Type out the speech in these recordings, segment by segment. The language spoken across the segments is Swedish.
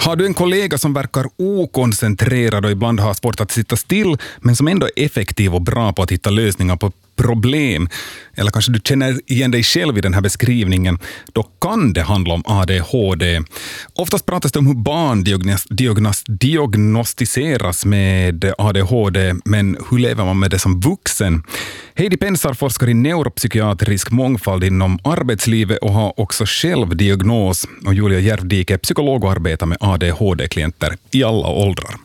Har du en kollega som verkar okoncentrerad och ibland har svårt att sitta still, men som ändå är effektiv och bra på att hitta lösningar på problem, eller kanske du känner igen dig själv i den här beskrivningen, då kan det handla om ADHD. Oftast pratas det om hur barn diagnostiseras med ADHD, men hur lever man med det som vuxen? Heidi Pensar forskar i neuropsykiatrisk mångfald inom arbetslivet och har också själv diagnos, och Julia Järvdike är psykolog och arbetar med ADHD-klienter i alla åldrar.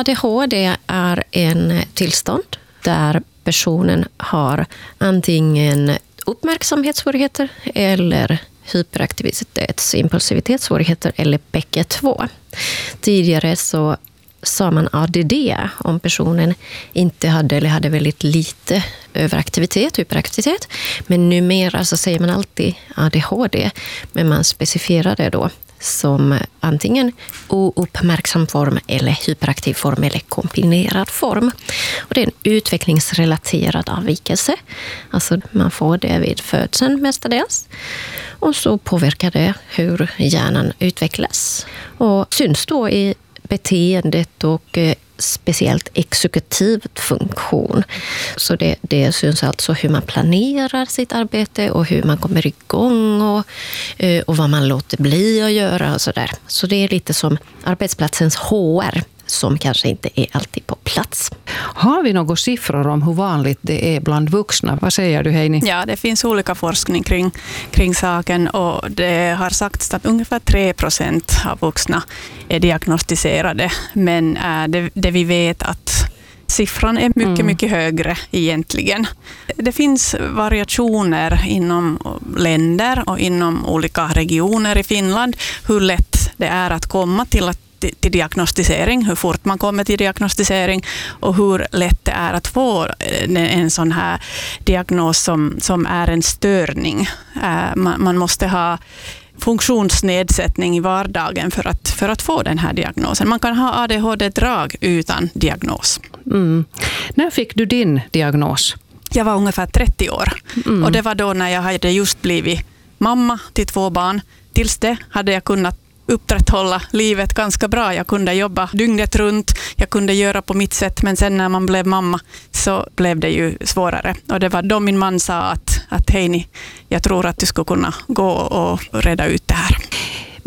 ADHD är en tillstånd där personen har antingen uppmärksamhetssvårigheter eller hyperaktivitets- och impulsivitetssvårigheter eller bägge två. Tidigare så sa man ADD om personen inte hade eller hade väldigt lite överaktivitet, hyperaktivitet. Men numera så säger man alltid ADHD, men man specificerar det då som antingen ouppmärksam form eller hyperaktiv form eller kombinerad form. Och det är en utvecklingsrelaterad avvikelse. Alltså man får det vid födseln mestadels. Och så påverkar det hur hjärnan utvecklas. Och syns då i beteendet och speciellt exekutiv funktion. Så det syns alltså hur man planerar sitt arbete och hur man kommer igång och vad man låter bli att göra och sådär. Så det är lite som arbetsplatsens HR som kanske inte är alltid på plats. Har vi några siffror om hur vanligt det är bland vuxna? Vad säger du, Heini? Ja, det finns olika forskning kring saken, och det har sagts att ungefär 3% av vuxna är diagnostiserade. Men det vi vet att siffran är mycket högre egentligen. Det finns variationer inom länder och inom olika regioner i Finland hur lätt det är att komma till diagnostisering, hur fort man kommer till diagnostisering och hur lätt det är att få en sån här diagnos som är en störning. Man måste ha funktionsnedsättning i vardagen för att få den här diagnosen. Man kan ha ADHD-drag utan diagnos. När fick du din diagnos? Jag var ungefär 30 år. Och det var då när jag hade just blivit mamma till 2 barn. Tills det hade jag kunnat upprätthålla livet ganska bra. Jag kunde jobba dygnet runt, jag kunde göra på mitt sätt, men sen när man blev mamma så blev det ju svårare. Och det var då min man sa att Heini, jag tror att du ska kunna gå och reda ut det här.